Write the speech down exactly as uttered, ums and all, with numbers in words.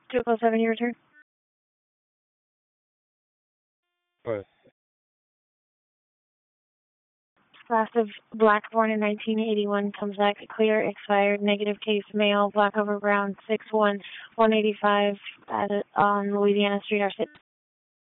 two oh seven, your return. What? Class of black, born in nineteen eighty-one, comes back clear, expired, negative case, male, black over brown, six one, one eighty-five, at, on Louisiana Street, our six.